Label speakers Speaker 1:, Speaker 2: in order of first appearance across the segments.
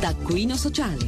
Speaker 1: Taccuino Sociale.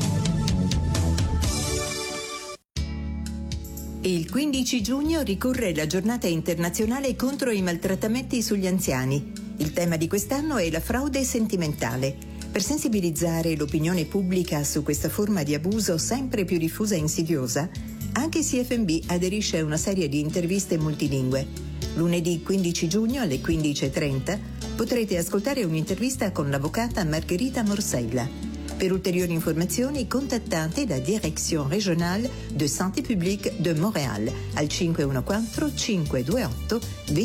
Speaker 2: Il 15 giugno ricorre la giornata internazionale contro i maltrattamenti sugli anziani. Il tema di quest'anno è la frode sentimentale. Per sensibilizzare l'opinione pubblica su questa forma di abuso sempre più diffusa e insidiosa, anche CFMB aderisce a una serie di interviste multilingue. Lunedì 15 giugno alle 15:30 potrete ascoltare un'intervista con l'avvocata Margherita Morsella. Per ulteriori informazioni contattate la Direction Régionale de Santé Publique de Montréal al 514 528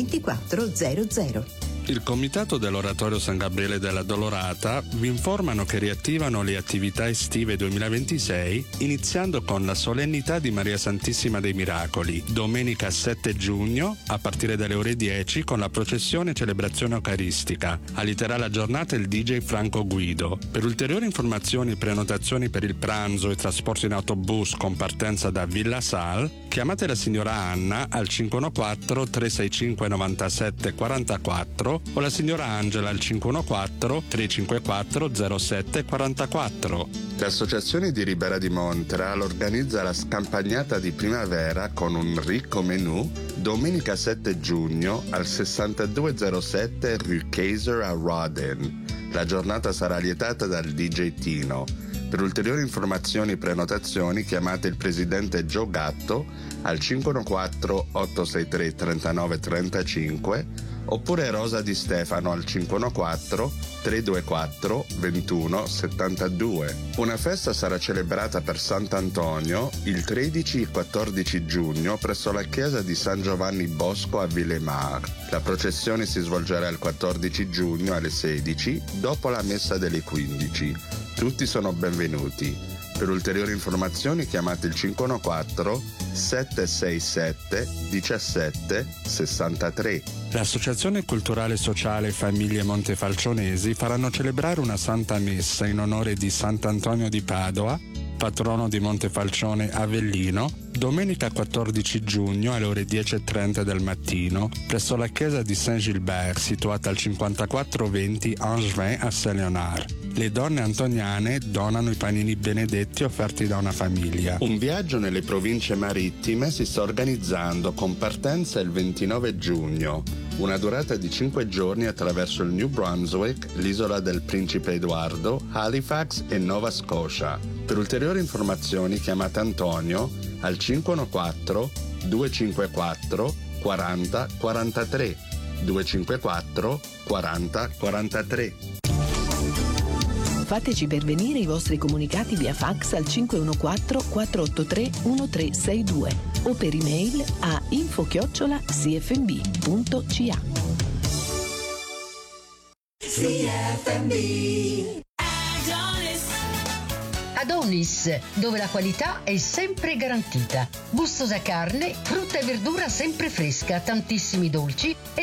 Speaker 2: 2400.
Speaker 3: Il Comitato dell'Oratorio San Gabriele della Dolorata vi informano che riattivano le attività estive 2026 iniziando con la solennità di Maria Santissima dei Miracoli, domenica 7 giugno a partire dalle ore 10 con la processione e celebrazione eucaristica. Aliterà la giornata il DJ Franco Guido. Per ulteriori informazioni e prenotazioni per il pranzo e trasporto in autobus con partenza da Villa Sal, chiamate la signora Anna al 514 365 97 44 o la signora Angela al 514 354 07 44.
Speaker 4: L'Associazione di Ribera di Montreal organizza la scampagnata di primavera con un ricco menù domenica 7 giugno al 6207 Rue Kaiser a Rawdon. La giornata sarà lietata dal DJ Tino. Per ulteriori informazioni e prenotazioni chiamate il presidente Joe Gatto al 514 863 3935 oppure Rosa Di Stefano al 514 324 21 72. Una festa sarà celebrata per Sant'Antonio il 13 e 14 giugno presso la chiesa di San Giovanni Bosco a Villemar. La processione si svolgerà il 14 giugno alle 16 dopo la messa delle 15. Tutti sono benvenuti. Per ulteriori informazioni chiamate il 514 767 17 63.
Speaker 3: L'Associazione Culturale Sociale Famiglie Montefalcionesi faranno celebrare una Santa Messa in onore di Sant'Antonio di Padova, patrono di Montefalcione Avellino, domenica 14 giugno alle ore 10:30 del mattino, presso la chiesa di Saint-Gilbert, situata al 5420 Angevin a Saint-Léonard. Le donne antoniane donano i panini benedetti offerti da una famiglia.
Speaker 4: Un viaggio nelle province marittime si sta organizzando con partenza il 29 giugno. Una durata di 5 giorni attraverso il New Brunswick, l'isola del Principe Edoardo, Halifax e Nova Scotia. Per ulteriori informazioni chiamate Antonio al 514 254 40 43 254 40 43.
Speaker 1: Fateci pervenire i vostri comunicati via fax al 514 483 1362 o per email a info@cfmb.ca.
Speaker 5: CFMB.
Speaker 6: Adonis, dove la qualità è sempre garantita. Gustosa carne, frutta e verdura sempre fresca, tantissimi dolci